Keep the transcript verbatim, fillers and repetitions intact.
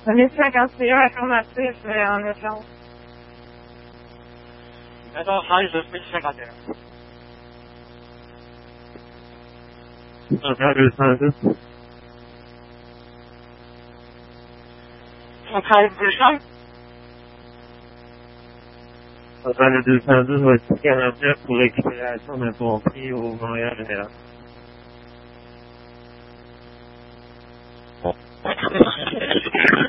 Le mille cinquante et un informatif euh, en urgence. quatorze seize, mille cinquante et un. Centrale deux cent dix. Centrale deux cents. Centrale deux cent dix va être quarante-neuf pour récupération d'un pompier au Montréal Général. Bon.